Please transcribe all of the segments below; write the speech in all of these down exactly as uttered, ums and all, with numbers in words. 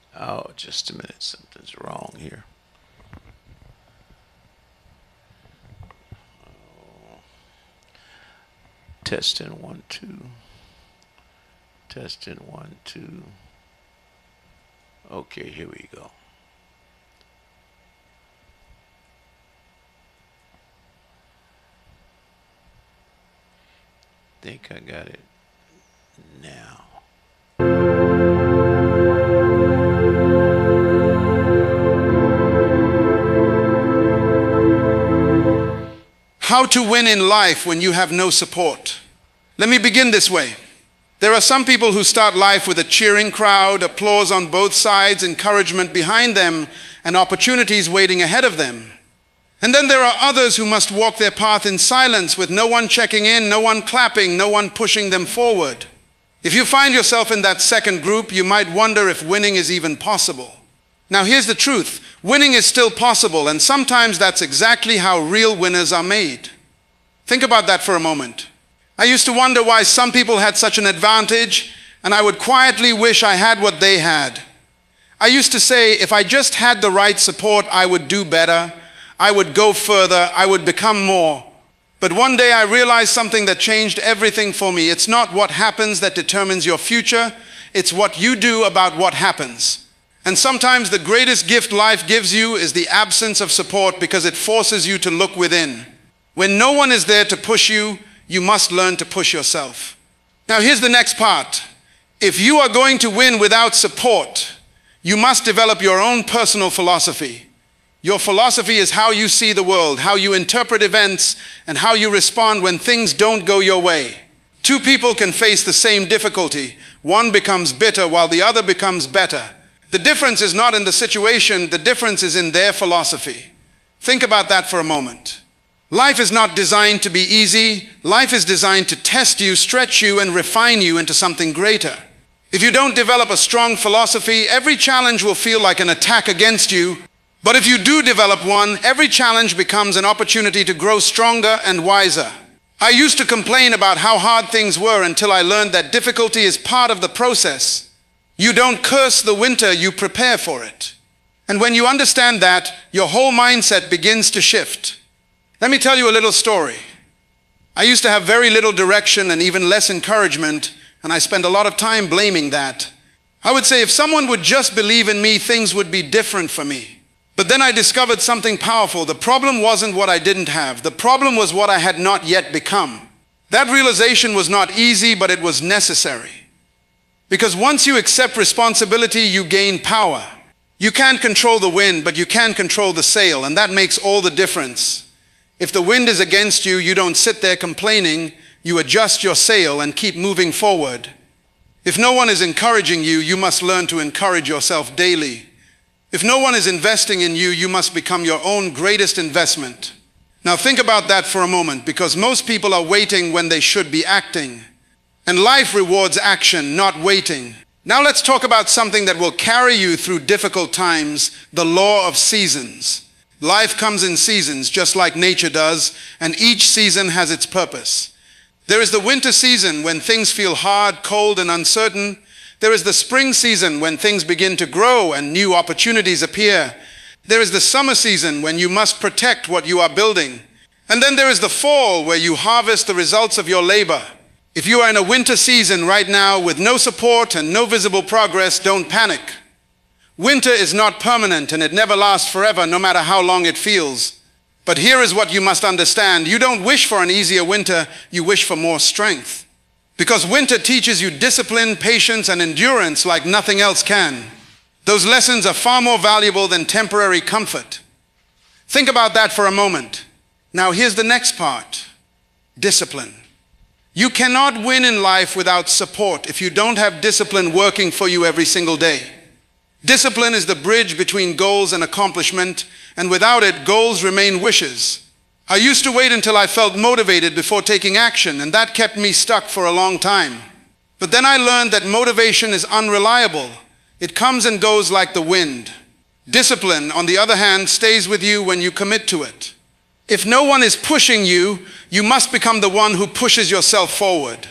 Oh, just a minute. Something's wrong here. Testing one, two. Testing one, two. Okay, here we go. Think I got it now. How to win in life when you have no support. Let me begin this way. There are some people who start life with a cheering crowd, applause on both sides, encouragement behind them, and opportunities waiting ahead of them. And then there are others who must walk their path in silence with no one checking in, no one clapping, no one pushing them forward. If you find yourself in that second group, you might wonder if winning is even possible. Now here's the truth. Winning is still possible, and sometimes that's exactly how real winners are made. Think about that for a moment. I used to wonder why some people had such an advantage, and I would quietly wish I had what they had. I used to say, if I just had the right support, I would do better, I would go further, I would become more. But one day I realized something that changed everything for me. It's not what happens that determines your future, it's what you do about what happens. And sometimes the greatest gift life gives you is the absence of support, because it forces you to look within. When no one is there to push you, you must learn to push yourself. Now here's the next part. If you are going to win without support, you must develop your own personal philosophy. Your philosophy is how you see the world, how you interpret events, and how you respond when things don't go your way. Two people can face the same difficulty. One becomes bitter while the other becomes better. The difference is not in the situation, the difference is in their philosophy. Think about that for a moment. Life is not designed to be easy. Life is designed to test you, stretch you, and refine you into something greater. If you don't develop a strong philosophy, every challenge will feel like an attack against you. But if you do develop one, every challenge becomes an opportunity to grow stronger and wiser. I used to complain about how hard things were until I learned that difficulty is part of the process. You don't curse the winter, you prepare for it. And when you understand that, your whole mindset begins to shift. Let me tell you a little story. I used to have very little direction and even less encouragement, and I spent a lot of time blaming that. I would say if someone would just believe in me, things would be different for me. But then I discovered something powerful. The problem wasn't what I didn't have. The problem was what I had not yet become. That realization was not easy, but it was necessary. Because once you accept responsibility, you gain power. You can't control the wind, but you can control the sail, and that makes all the difference. If the wind is against you, you don't sit there complaining, you adjust your sail and keep moving forward. If no one is encouraging you, you must learn to encourage yourself daily. If no one is investing in you, you must become your own greatest investment. Now think about that for a moment, because most people are waiting when they should be acting. And life rewards action, not waiting. Now let's talk about something that will carry you through difficult times, the law of seasons. Life comes in seasons, just like nature does, and each season has its purpose. There is the winter season when things feel hard, cold, and uncertain. There is the spring season when things begin to grow and new opportunities appear. There is the summer season when you must protect what you are building. And then there is the fall where you harvest the results of your labor. If you are in a winter season right now with no support and no visible progress, don't panic. Winter is not permanent and it never lasts forever, no matter how long it feels. But here is what you must understand. You don't wish for an easier winter, you wish for more strength. Because winter teaches you discipline, patience, and endurance like nothing else can. Those lessons are far more valuable than temporary comfort. Think about that for a moment. Now here's the next part. Discipline. You cannot win in life without support if you don't have discipline working for you every single day. Discipline is the bridge between goals and accomplishment, and without it, goals remain wishes. I used to wait until I felt motivated before taking action, and that kept me stuck for a long time. But then I learned that motivation is unreliable. It comes and goes like the wind. Discipline, on the other hand, stays with you when you commit to it. If no one is pushing you, you must become the one who pushes yourself forward.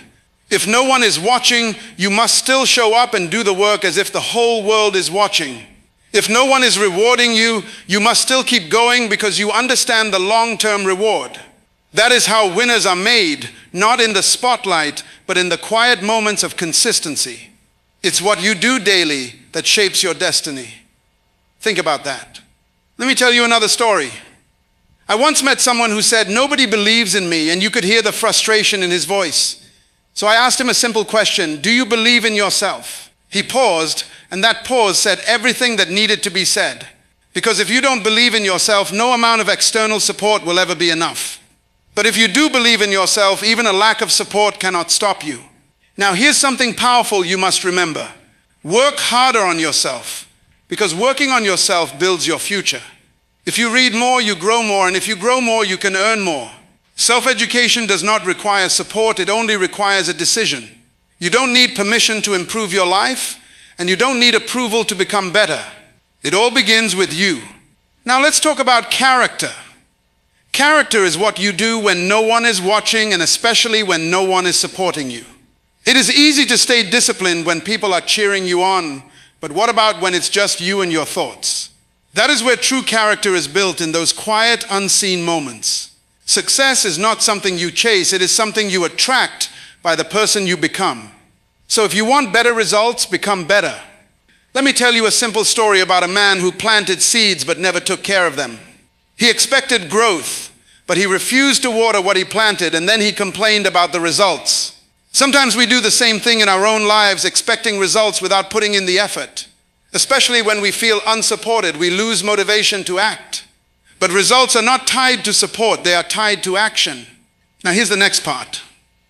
If no one is watching, you must still show up and do the work as if the whole world is watching. If no one is rewarding you, you must still keep going because you understand the long-term reward. That is how winners are made, not in the spotlight, but in the quiet moments of consistency. It's what you do daily that shapes your destiny. Think about that. Let me tell you another story. I once met someone who said, "Nobody believes in me," and you could hear the frustration in his voice. So I asked him a simple question: do you believe in yourself? He paused, and that pause said everything that needed to be said. Because if you don't believe in yourself, no amount of external support will ever be enough. But if you do believe in yourself, even a lack of support cannot stop you. Now here's something powerful you must remember. Work harder on yourself, because working on yourself builds your future. If you read more, you grow more, and if you grow more, you can earn more. Self-education does not require support, it only requires a decision. You don't need permission to improve your life, and you don't need approval to become better. It all begins with you. Now let's talk about character. Character is what you do when no one is watching, and especially when no one is supporting you. It is easy to stay disciplined when people are cheering you on, but what about when it's just you and your thoughts? That is where true character is built, in those quiet, unseen moments. Success is not something you chase, it is something you attract by the person you become. So if you want better results, become better. Let me tell you a simple story about a man who planted seeds but never took care of them. He expected growth, but he refused to water what he planted, and then he complained about the results. Sometimes we do the same thing in our own lives, expecting results without putting in the effort. Especially when we feel unsupported, we lose motivation to act. But results are not tied to support, they are tied to action. Now here's the next part.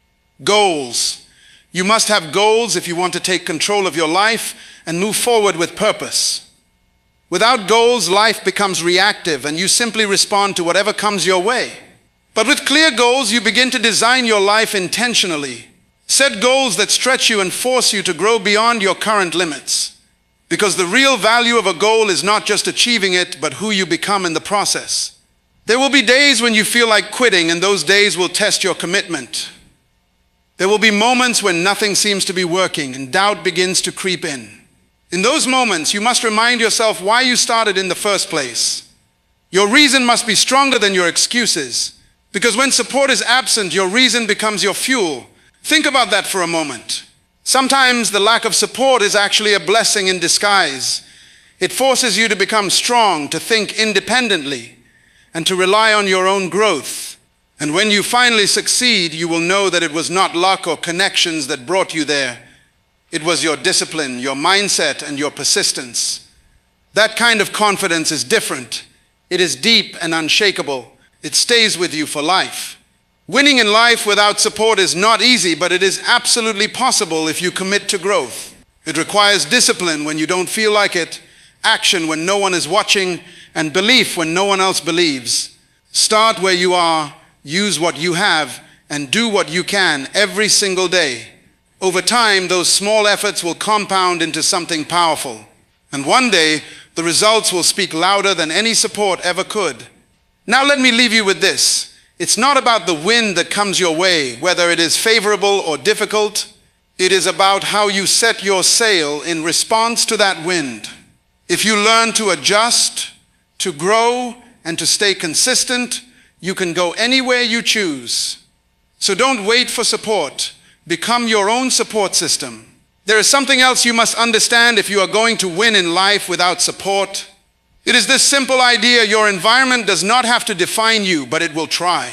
Goals. You must have goals if you want to take control of your life and move forward with purpose. Without goals, life becomes reactive and you simply respond to whatever comes your way. But with clear goals, you begin to design your life intentionally. Set goals that stretch you and force you to grow beyond your current limits. Because the real value of a goal is not just achieving it, but who you become in the process. There will be days when you feel like quitting, and those days will test your commitment. There will be moments when nothing seems to be working and doubt begins to creep in. In those moments, you must remind yourself why you started in the first place. Your reason must be stronger than your excuses. Because when support is absent, your reason becomes your fuel. Think about that for a moment. Sometimes the lack of support is actually a blessing in disguise. It forces you to become strong, to think independently, and to rely on your own growth. And when you finally succeed, you will know that it was not luck or connections that brought you there. It was your discipline, your mindset, and your persistence. That kind of confidence is different. It is deep and unshakable. It stays with you for life. Winning in life without support is not easy, but it is absolutely possible if you commit to growth. It requires discipline when you don't feel like it, action when no one is watching, and belief when no one else believes. Start where you are, use what you have, and do what you can every single day. Over time, those small efforts will compound into something powerful. And one day, the results will speak louder than any support ever could. Now let me leave you with this. It's not about the wind that comes your way, whether it is favorable or difficult. It is about how you set your sail in response to that wind. If you learn to adjust, to grow, and to stay consistent, you can go anywhere you choose. So don't wait for support. Become your own support system. There is something else you must understand if you are going to win in life without support. It is this simple idea: your environment does not have to define you, but it will try.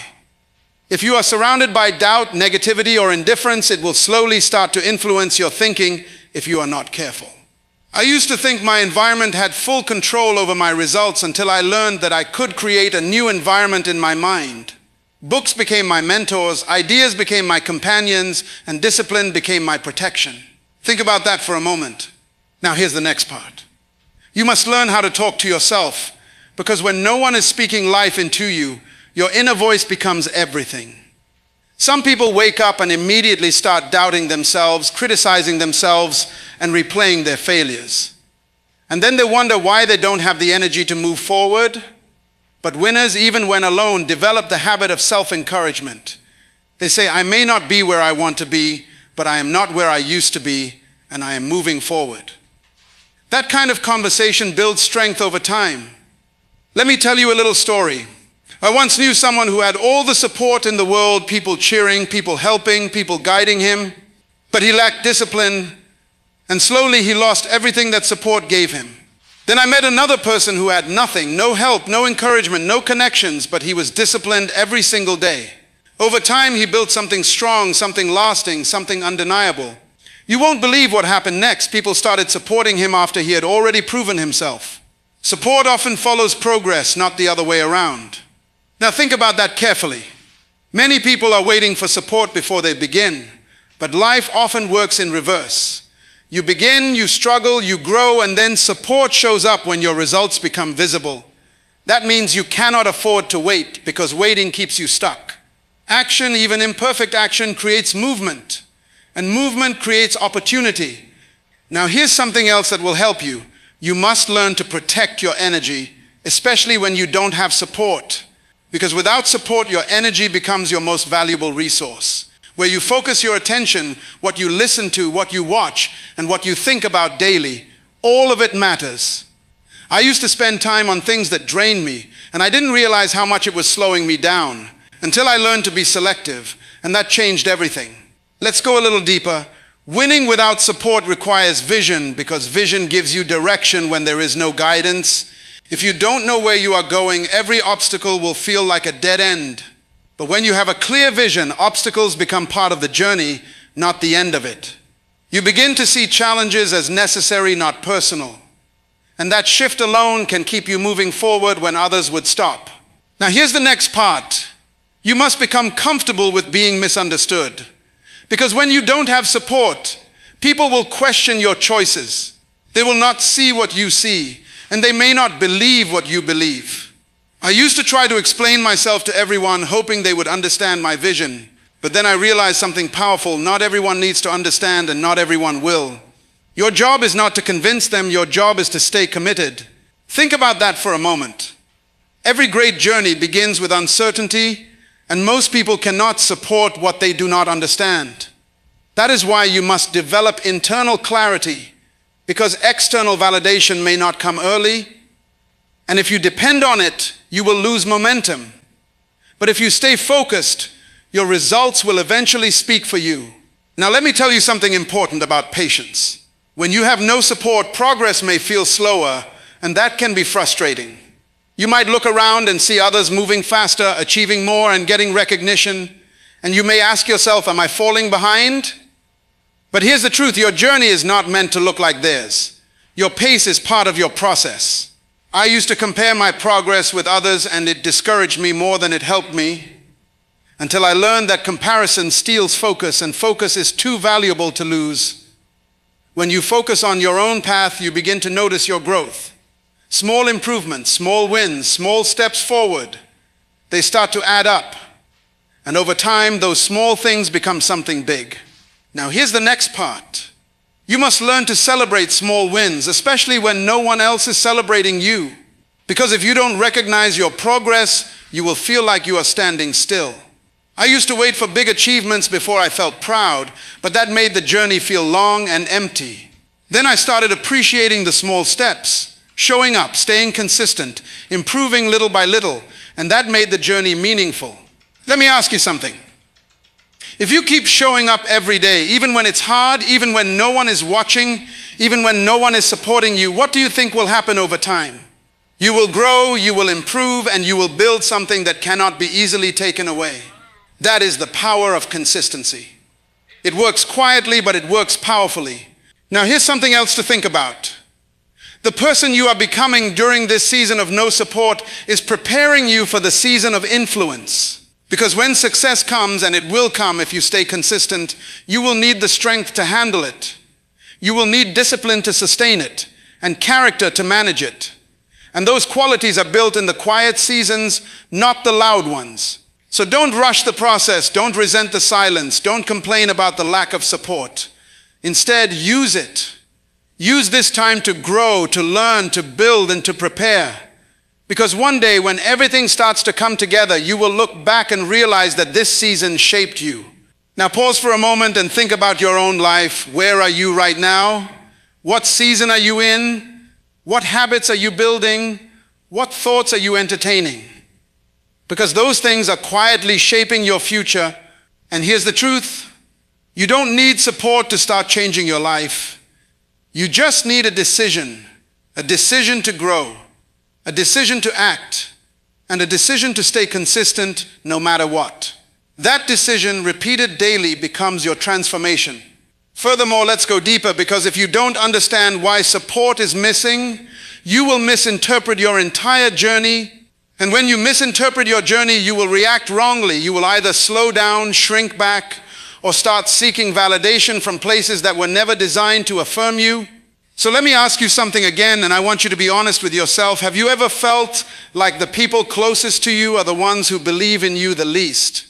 If you are surrounded by doubt, negativity, or indifference, it will slowly start to influence your thinking if you are not careful. I used to think my environment had full control over my results until I learned that I could create a new environment in my mind. Books became my mentors, ideas became my companions, and discipline became my protection. Think about that for a moment. Now here's the next part. You must learn how to talk to yourself, because when no one is speaking life into you, your inner voice becomes everything. Some people wake up and immediately start doubting themselves, criticizing themselves, and replaying their failures. And then they wonder why they don't have the energy to move forward. But winners, even when alone, develop the habit of self-encouragement. They say, I may not be where I want to be, but I am not where I used to be, and I am moving forward. That kind of conversation builds strength over time. Let me tell you a little story. I once knew someone who had all the support in the world, people cheering, people helping, people guiding him, but he lacked discipline, and slowly he lost everything that support gave him. Then I met another person who had nothing, no help, no encouragement, no connections, but he was disciplined every single day. Over time, he built something strong, something lasting, something undeniable. You won't believe what happened next. People started supporting him after he had already proven himself. Support often follows progress, not the other way around. Now think about that carefully. Many people are waiting for support before they begin, but life often works in reverse. You begin, you struggle, you grow, and then support shows up when your results become visible. That means you cannot afford to wait, because waiting keeps you stuck. Action, even imperfect action, creates movement, and movement creates opportunity. Now here's something else that will help you. You must learn to protect your energy, especially when you don't have support. Because without support, your energy becomes your most valuable resource. Where you focus your attention, what you listen to, what you watch, and what you think about daily, all of it matters. I used to spend time on things that drained me, and I didn't realize how much it was slowing me down until I learned to be selective, and that changed everything. Let's go a little deeper. Winning without support requires vision, because vision gives you direction when there is no guidance. If you don't know where you are going, every obstacle will feel like a dead end. But when you have a clear vision, obstacles become part of the journey, not the end of it. You begin to see challenges as necessary, not personal. And that shift alone can keep you moving forward when others would stop. Now here's the next part. You must become comfortable with being misunderstood. Because when you don't have support, people will question your choices. They will not see what you see, and they may not believe what you believe. I used to try to explain myself to everyone, hoping they would understand my vision. But then I realized something powerful. Not everyone needs to understand, and not everyone will. Your job is not to convince them. Your job is to stay committed. Think about that for a moment. Every great journey begins with uncertainty, and most people cannot support what they do not understand. That is why you must develop internal clarity, because external validation may not come early, and if you depend on it, you will lose momentum. But if you stay focused, your results will eventually speak for you. Now let me tell you something important about patience. When you have no support, progress may feel slower, and that can be frustrating. You might look around and see others moving faster, achieving more, and getting recognition, and you may ask yourself, am I falling behind? But here's the truth, your journey is not meant to look like theirs. Your pace is part of your process. I used to compare my progress with others, and it discouraged me more than it helped me, until I learned that comparison steals focus, and focus is too valuable to lose. When you focus on your own path, you begin to notice your growth. Small improvements, small wins, small steps forward, they start to add up. And over time, those small things become something big. Now here's the next part. You must learn to celebrate small wins, especially when no one else is celebrating you. Because if you don't recognize your progress, you will feel like you are standing still. I used to wait for big achievements before I felt proud, but that made the journey feel long and empty. Then I started appreciating the small steps, showing up, staying consistent, improving little by little, and that made the journey meaningful. Let me ask you something. If you keep showing up every day, even when it's hard, even when no one is watching, even when no one is supporting you, what do you think will happen over time? You will grow, you will improve, and you will build something that cannot be easily taken away. That is the power of consistency. It works quietly, but it works powerfully. Now here's something else to think about. The person you are becoming during this season of no support is preparing you for the season of influence. Because when success comes, and it will come if you stay consistent, you will need the strength to handle it. You will need discipline to sustain it, and character to manage it. And those qualities are built in the quiet seasons, not the loud ones. So don't rush the process, don't resent the silence, don't complain about the lack of support. Instead, use it. Use this time to grow, to learn, to build, and to prepare. Because one day when everything starts to come together, you will look back and realize that this season shaped you. Now pause for a moment and think about your own life. Where are you right now? What season are you in? What habits are you building? What thoughts are you entertaining? Because those things are quietly shaping your future. And here's the truth. You don't need support to start changing your life. You just need a decision, a decision to grow, a decision to act, and a decision to stay consistent no matter what. That decision, repeated daily, becomes your transformation. Furthermore, let's go deeper, because if you don't understand why support is missing, you will misinterpret your entire journey. And when you misinterpret your journey, you will react wrongly. You will either slow down, shrink back, or start seeking validation from places that were never designed to affirm you. So let me ask you something again, and I want you to be honest with yourself. Have you ever felt like the people closest to you are the ones who believe in you the least?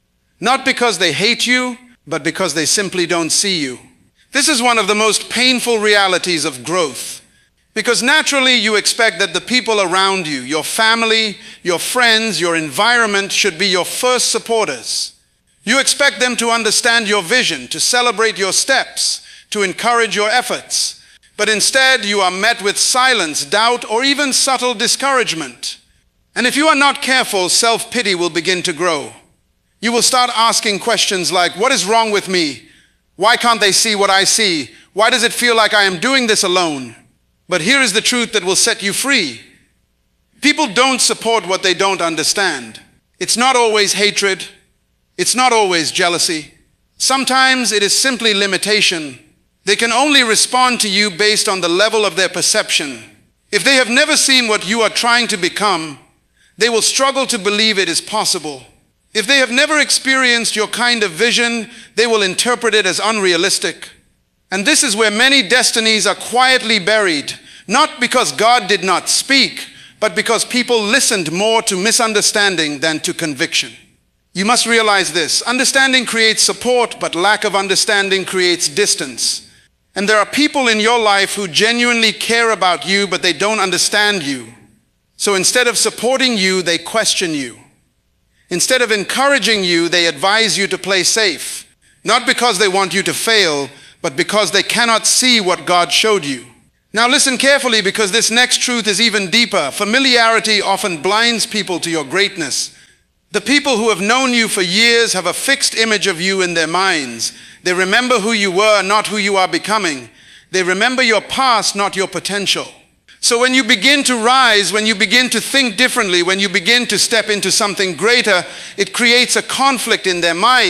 Not because they hate you, but because they simply don't see you. This is one of the most painful realities of growth. Because naturally you expect that the people around you, your family, your friends, your environment should be your first supporters. You expect them to understand your vision, to celebrate your steps, to encourage your efforts. But instead you are met with silence, doubt, or even subtle discouragement. And if you are not careful, self-pity will begin to grow. You will start asking questions like, what is wrong with me? Why can't they see what I see? Why does it feel like I am doing this alone? But here is the truth that will set you free. People don't support what they don't understand. It's not always hatred. It's not always jealousy. Sometimes it is simply limitation. They can only respond to you based on the level of their perception. If they have never seen what you are trying to become, they will struggle to believe it is possible. If they have never experienced your kind of vision, they will interpret it as unrealistic. And this is where many destinies are quietly buried, not because God did not speak, but because people listened more to misunderstanding than to conviction. You must realize this. Understanding creates support, but lack of understanding creates distance. And there are people in your life who genuinely care about you, but they don't understand you. So instead of supporting you, they question you. Instead of encouraging you, they advise you to play safe. Not because they want you to fail, but because they cannot see what God showed you. Now listen carefully, because this next truth is even deeper. Familiarity often blinds people to your greatness. The people who have known you for years have a fixed image of you in their minds. They remember who you were, not who you are becoming. They remember your past, not your potential. So when you begin to rise, when you begin to think differently, when you begin to step into something greater, it creates a conflict in their mind.